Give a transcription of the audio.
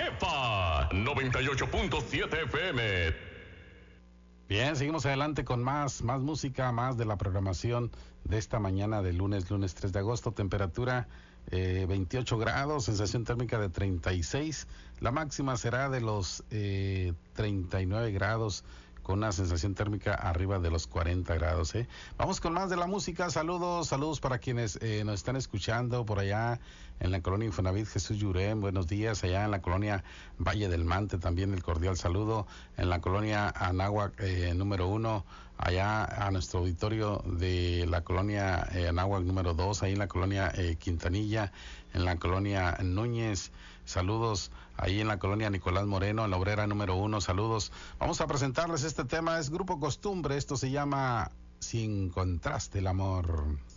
Jefa 98.7 FM. Bien, seguimos adelante con más música, más de la programación de esta mañana de lunes 3 de agosto. Temperatura 28 grados, sensación térmica de 36. La máxima será de los 39 grados, con una sensación térmica arriba de los 40 grados. Vamos con más de la música. Saludos para quienes nos están escuchando por allá en la colonia Infonavit Jesús Llurén. Buenos días. Allá en la colonia Valle del Mante también el cordial saludo. En la colonia Anáhuac número 1, allá a nuestro auditorio de la colonia Anáhuac número 2, ahí en la colonia Quintanilla, en la colonia Núñez. Saludos ahí en la colonia Nicolás Moreno, en la obrera número 1, saludos. Vamos a presentarles este tema, es Grupo Costumbre, esto se llama Sin Contraste el Amor.